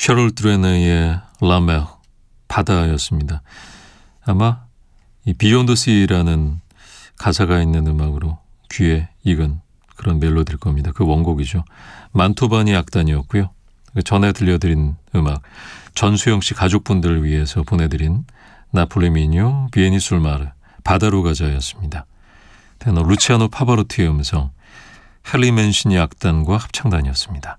셔럴 드레너의 라멜, 바다였습니다. 아마 이 비욘드 시라는 가사가 있는 음악으로 귀에 익은 그런 멜로디일 겁니다. 그 원곡이죠. 만토바니 악단이었고요. 전에 들려드린 음악, 전수영 씨 가족분들을 위해서 보내드린 나폴리 미뇨 비에니 술마르, 바다로 가자였습니다. 테너 루치아노 파바로티의 음성, 헨리 맨시니 악단과 합창단이었습니다.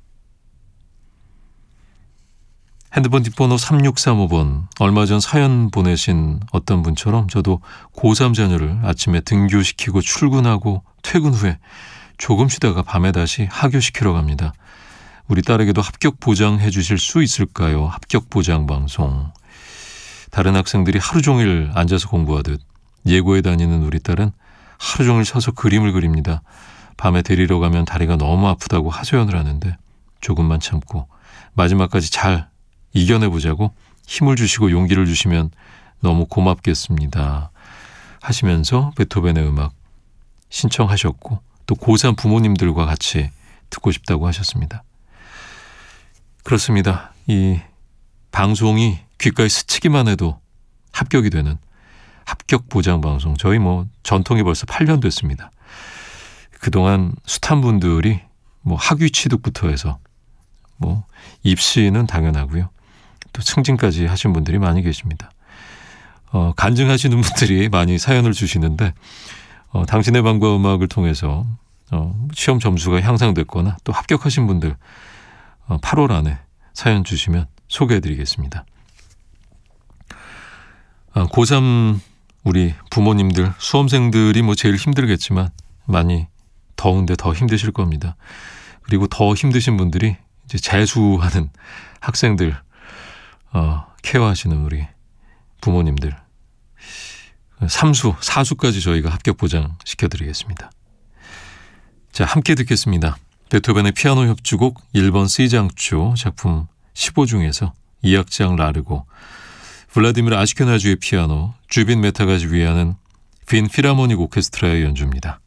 핸드폰 뒷번호 3635번, 얼마 전 사연 보내신 어떤 분처럼 저도 고3 자녀를 아침에 등교시키고 출근하고 퇴근 후에 조금 쉬다가 밤에 다시 하교시키러 갑니다. 우리 딸에게도 합격 보장해 주실 수 있을까요? 합격 보장 방송. 다른 학생들이 하루 종일 앉아서 공부하듯 예고에 다니는 우리 딸은 하루 종일 서서 그림을 그립니다. 밤에 데리러 가면 다리가 너무 아프다고 하소연을 하는데 조금만 참고 마지막까지 잘 이겨내보자고 힘을 주시고 용기를 주시면 너무 고맙겠습니다 하시면서 베토벤의 음악 신청하셨고 또 고3 부모님들과 같이 듣고 싶다고 하셨습니다. 그렇습니다. 이 방송이 귓가에 스치기만 해도 합격이 되는 합격 보장 방송, 저희 전통이 벌써 8년 됐습니다. 그동안 숱한 분들이 학위 취득부터 해서 입시는 당연하고요. 또 승진까지 하신 분들이 많이 계십니다. 간증하시는 분들이 많이 사연을 주시는데 당신의 방과 음악을 통해서 시험 점수가 향상됐거나 또 합격하신 분들 8월 안에 사연 주시면 소개해드리겠습니다. 고3 우리 부모님들, 수험생들이 제일 힘들겠지만 많이 더운데 더 힘드실 겁니다. 그리고 더 힘드신 분들이 이제 재수하는 학생들 케어하시는 우리 부모님들 3수, 4수까지 저희가 합격 보장시켜드리겠습니다. 자, 함께 듣겠습니다. 베토벤의 피아노 협주곡 1번 C장조 작품 15 중에서 2악장 라르고, 블라디미르 아시케나주의 피아노, 주빈 메타가즈위아는 빈 필하모닉 오케스트라의 연주입니다.